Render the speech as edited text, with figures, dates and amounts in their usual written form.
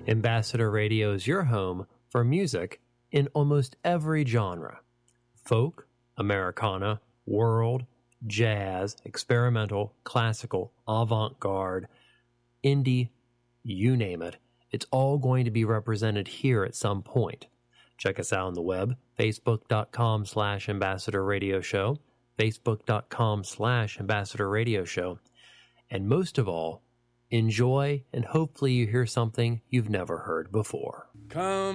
Ambassador Radio is your home for music in almost every genre. Folk, Americana, world, jazz, experimental, classical, avant-garde, indie, you name it. It's all going to be represented here at some point. Check us out on the web, facebook.com/Ambassador Radio Show, facebook.com/Ambassador Radio Show. And most of all, enjoy, and hopefully you hear something you've never heard before. Come